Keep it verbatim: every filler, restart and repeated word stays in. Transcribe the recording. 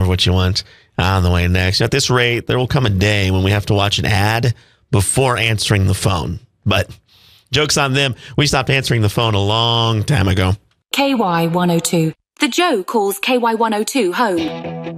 what you want on the way next. At this rate, there will come a day when we have to watch an ad before answering the phone. But joke's on them. We stopped answering the phone a long time ago. K Y one oh two. The Joe calls K Y one oh two home.